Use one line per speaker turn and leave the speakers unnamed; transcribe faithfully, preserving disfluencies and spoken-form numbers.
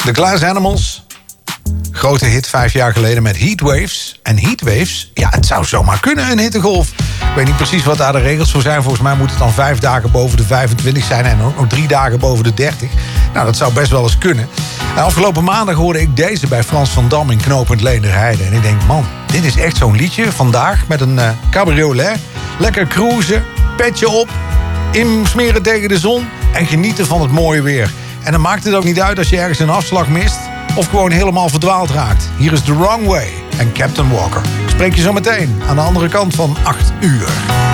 The Glass Animals. Grote hit vijf jaar geleden met Heatwaves. En Heatwaves, ja, het zou zomaar kunnen, een hittegolf. Ik weet niet precies wat daar de regels voor zijn. Volgens mij moet het dan vijf dagen boven de vijfentwintig zijn... en ook nog drie dagen boven de dertig. Nou, dat zou best wel eens kunnen. En afgelopen maandag hoorde ik deze bij Frans van Dam in Knopend Leenderheide. En ik denk, man, dit is echt zo'n liedje vandaag met een uh, cabriolet. Lekker cruisen, petje op, insmeren tegen de zon... en genieten van het mooie weer. En dan maakt het ook niet uit als je ergens een afslag mist... of gewoon helemaal verdwaald raakt. Hier is The Wrong Way en Captain Walker. Spreek je zo meteen aan de andere kant van acht uur.